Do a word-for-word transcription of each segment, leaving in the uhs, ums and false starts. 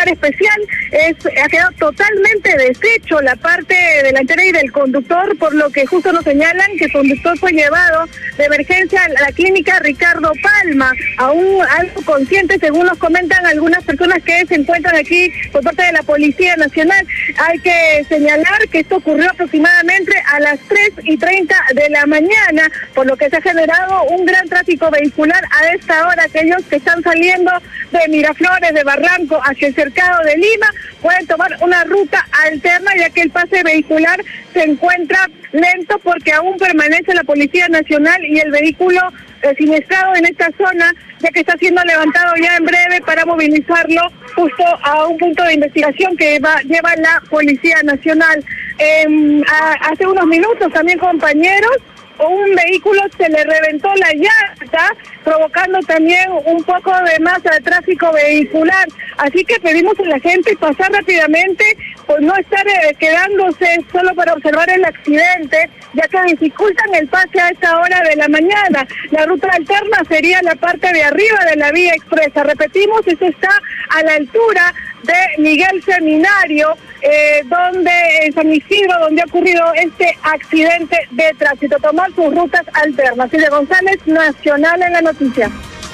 lugar especial. Es, ha quedado totalmente deshecho la parte delantera y del conductor, por lo que justo nos señalan que el conductor fue llevado de emergencia a la clínica Ricardo Palma, aún algo consciente, según nos comentan algunas personas que se encuentran aquí por parte de la Policía Nacional. Hay que señalar que esto ocurrió aproximadamente a las tres y treinta de la mañana, por lo que se ha generado un gran tráfico vehicular a esta hora. Aquellos que están saliendo de Miraflores, de Barranco, hacia el cercado de Lima, pueden tomar una ruta alterna, ya que el pase vehicular se encuentra lento porque aún permanece la Policía Nacional y el vehículo eh, siniestrado en esta zona, ya que está siendo levantado ya en breve para movilizarlo justo a un punto de investigación que va, lleva la Policía Nacional. Eh, a, hace unos minutos también, compañeros, un vehículo se le reventó la llanta, provocando también un poco de más de tráfico vehicular. Así que pedimos a la gente pasar rápidamente, pues no estar eh, quedándose solo para observar el accidente, ya que dificultan el pase a esta hora de la mañana. La ruta alterna sería la parte de arriba de la vía expresa. Repetimos, eso está a la altura de Miguel Seminario, eh, donde en San Isidro, donde ha ocurrido este accidente de tránsito. Tomar sus rutas alternas. Silvia González, Nacional en la noticia.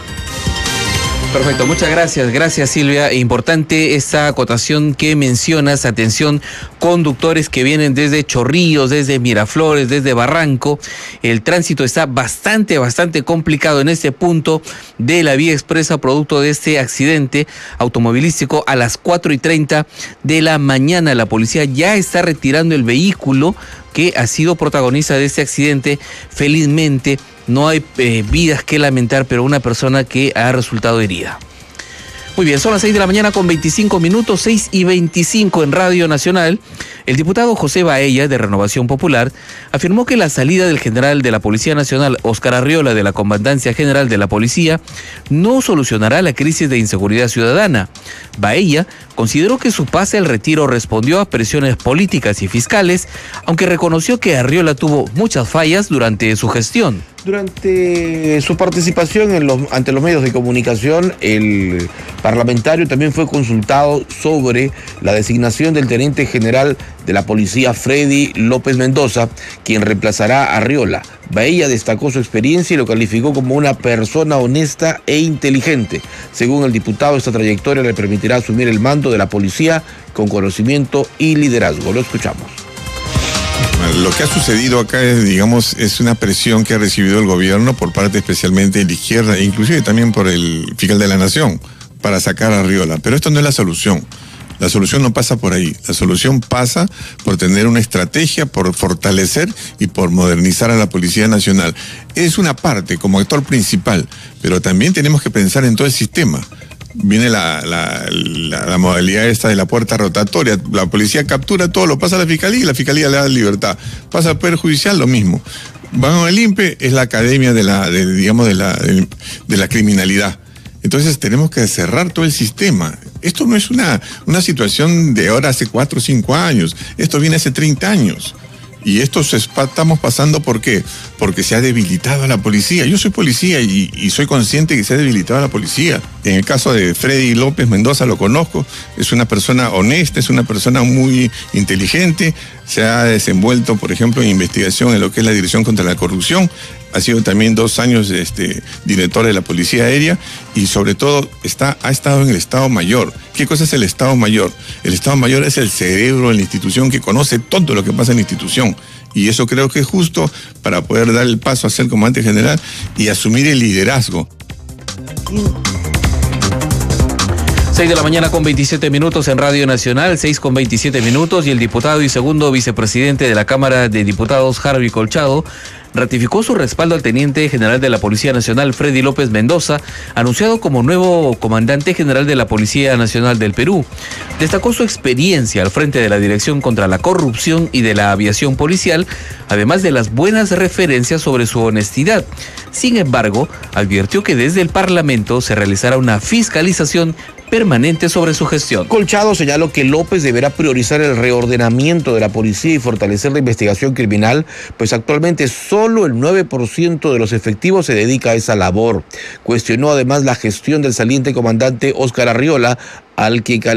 Perfecto, muchas gracias, gracias Silvia. Importante esta acotación que mencionas, atención, conductores que vienen desde Chorrillos, desde Miraflores, desde Barranco. El tránsito está bastante, bastante complicado en este punto de la vía expresa, producto de este accidente automovilístico a las cuatro y treinta de la mañana. La policía ya está retirando el vehículo que ha sido protagonista de este accidente. Felizmente no hay eh, vidas que lamentar, pero una persona que ha resultado herida. Muy bien, son las seis de la mañana con veinticinco minutos, seis y veinticinco en Radio Nacional. El diputado José Baella, de Renovación Popular, afirmó que la salida del general de la Policía Nacional, Óscar Arriola, de la Comandancia General de la Policía, no solucionará la crisis de inseguridad ciudadana. Baella consideró que su pase al retiro respondió a presiones políticas y fiscales, aunque reconoció que Arriola tuvo muchas fallas durante su gestión. Durante su participación en los, ante los medios de comunicación, el parlamentario también fue consultado sobre la designación del teniente general de la policía, Freddy López Mendoza, quien reemplazará a Arriola. Baella destacó su experiencia y lo calificó como una persona honesta e inteligente. Según el diputado, esta trayectoria le permitirá asumir el mando de la policía con conocimiento y liderazgo. Lo escuchamos. Lo que ha sucedido acá es, digamos, es una presión que ha recibido el gobierno por parte especialmente de la izquierda, e inclusive también por el fiscal de la Nación, para sacar a Arriola. Pero esto no es la solución. La solución no pasa por ahí. La solución pasa por tener una estrategia, por fortalecer y por modernizar a la Policía Nacional. Es una parte como actor principal, pero también tenemos que pensar en todo el sistema. Viene la, la, la, la modalidad esta de la puerta rotatoria. La policía captura todo, lo pasa a la fiscalía y la fiscalía le da libertad. Pasa al Poder Judicial, lo mismo. Van al I N P E, es la academia de la, de, digamos, de la, de, de la criminalidad. Entonces tenemos que cerrar todo el sistema. Esto no es una, una situación de ahora hace cuatro o cinco años. Esto viene hace treinta años. Y esto se estamos pasando, ¿por qué? Porque se ha debilitado a la policía. Yo soy policía y, y soy consciente que se ha debilitado a la policía. En el caso de Freddy López Mendoza lo conozco, es una persona honesta, es una persona muy inteligente, se ha desenvuelto, por ejemplo, en investigación en lo que es la Dirección contra la Corrupción, ha sido también dos años este, director de la Policía Aérea y sobre todo está, ha estado en el Estado Mayor. ¿Qué cosa es el Estado Mayor? El Estado Mayor es el cerebro de la institución que conoce todo lo que pasa en la institución. Y eso creo que es justo para poder dar el paso a ser comandante general y asumir el liderazgo. seis de la mañana con veintisiete minutos en Radio Nacional, seis con veintisiete minutos, y el diputado y segundo vicepresidente de la Cámara de Diputados, Harvey Colchado, ratificó su respaldo al teniente general de la Policía Nacional, Freddy López Mendoza, anunciado como nuevo comandante general de la Policía Nacional del Perú. Destacó su experiencia al frente de la Dirección contra la Corrupción y de la Aviación Policial, además de las buenas referencias sobre su honestidad. Sin embargo, advirtió que desde el Parlamento se realizará una fiscalización permanente sobre su gestión. Colchado señaló que López deberá priorizar el reordenamiento de la policía y fortalecer la investigación criminal, pues actualmente solo el nueve por ciento de los efectivos se dedica a esa labor. Cuestionó además la gestión del saliente comandante Óscar Arriola, al que calificó